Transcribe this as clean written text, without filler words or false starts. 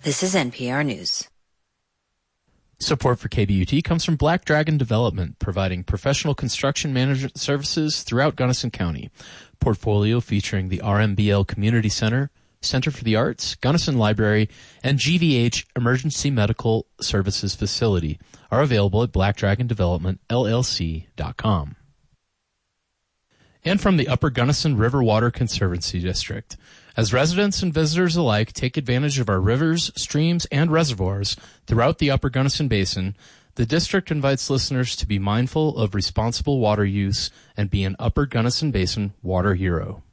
This is NPR News. Support for KBUT comes from Black Dragon Development, providing professional construction management services throughout Gunnison County. Portfolio featuring the RMBL Community Center, Center for the Arts, Gunnison Library, and GVH Emergency Medical Services Facility are available at blackdragondevelopmentllc.com. And from the Upper Gunnison River Water Conservancy District. As residents and visitors alike take advantage of our rivers, streams, and reservoirs throughout the Upper Gunnison Basin, the district invites listeners to be mindful of responsible water use and be an Upper Gunnison Basin water hero.